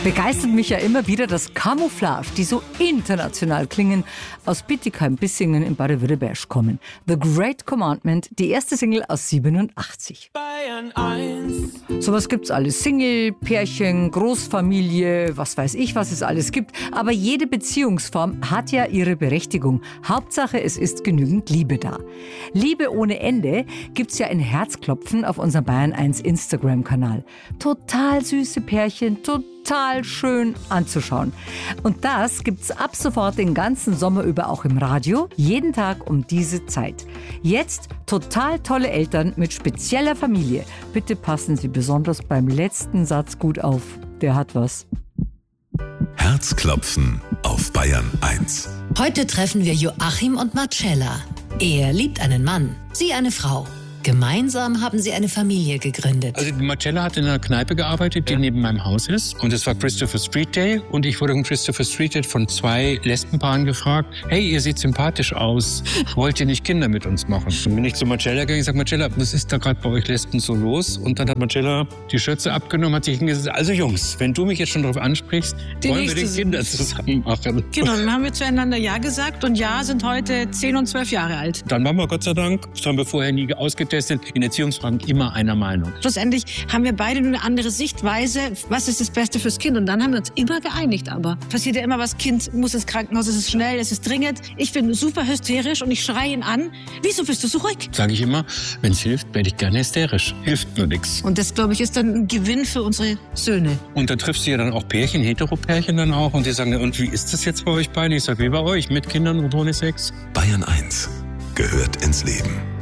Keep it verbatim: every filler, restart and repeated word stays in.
Begeistert mich ja immer wieder das Camouflage, die so international klingen, aus Bietigheim-Bissingen in Baden-Württemberg kommen. The Great Commandment, die erste Single aus siebenundachtzig. Bayern eins. Sowas gibt's alles. Single, Pärchen, Großfamilie, was weiß ich, was es alles gibt. Aber jede Beziehungsform hat ja ihre Berechtigung. Hauptsache, es ist genügend Liebe da. Liebe ohne Ende gibt's ja in Herzklopfen auf unserem Bayern eins Instagram-Kanal. Total süße Pärchen, total schön anzuschauen. Und das gibt's ab sofort den ganzen Sommer über auch im Radio, jeden Tag um diese Zeit. Jetzt total tolle Eltern mit spezieller Familie. Bitte passen Sie besonders beim letzten Satz gut auf. Der hat was. Herzklopfen auf Bayern eins. Heute treffen wir Joachim und Marcella. Er liebt einen Mann, sie eine Frau. Gemeinsam haben sie eine Familie gegründet. Also die Marcella hat in einer Kneipe gearbeitet, die ja. neben meinem Haus ist. Und es war Christopher Street Day. Und ich wurde um Christopher Street Day von zwei Lesbenpaaren gefragt, hey, ihr seht sympathisch aus. Wollt ihr nicht Kinder mit uns machen? Dann bin ich zu Marcella gegangen und gesagt, Marcella, was ist da gerade bei euch Lesben so los? Und dann hat Marcella die Schürze abgenommen, hat sich hingesetzt, also Jungs, wenn du mich jetzt schon darauf ansprichst, die wollen wir die Kinder zusammen machen. Genau, dann haben wir zueinander Ja gesagt und Ja sind heute zehn und zwölf Jahre alt. Dann waren wir Gott sei Dank, das haben wir vorher nie ausgetestet, in Erziehungsfragen immer einer Meinung. Schlussendlich haben wir beide nur eine andere Sichtweise, was ist das Beste fürs Kind. Und dann haben wir uns immer geeinigt. Aber passiert ja immer was, Kind muss ins Krankenhaus, es ist schnell, es ist dringend. Ich bin super hysterisch und ich schreie ihn an. Wieso bist du so ruhig? Sage ich immer, wenn es hilft, werde ich gerne hysterisch. Hilft nur nichts. Und das, glaube ich, ist dann ein Gewinn für unsere Söhne. Und da triffst du ja dann auch Pärchen, Heteropärchen dann auch. Und die sagen, und wie ist das jetzt bei euch beiden? Ich sage, wie bei euch, mit Kindern und ohne Sex. Bayern eins gehört ins Leben.